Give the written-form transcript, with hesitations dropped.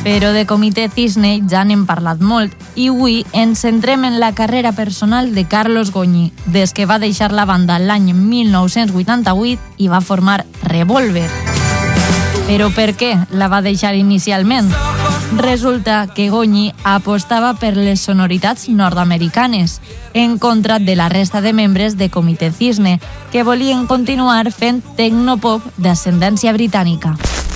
Però de Comitè Cisne ja n'hem parlat molt i avui ens centrem en la carrera personal de Carlos Goñi, des que va deixar la banda l'any 1988 i va formar Revolver. Però per què la va deixar inicialment? Resulta que Goñi apostava per les sonoritats nord-americanes, en contra de la resta de membres de Comitè Cisne, que volien continuar fent tecnopop d'ascendència britànica.